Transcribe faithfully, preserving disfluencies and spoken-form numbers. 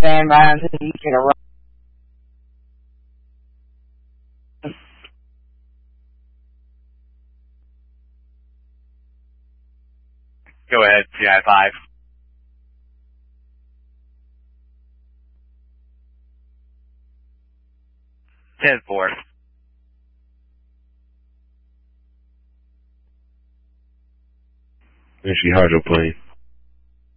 stand by until you can arrive. Go ahead, C I five. ten four. Actually, hydroplane.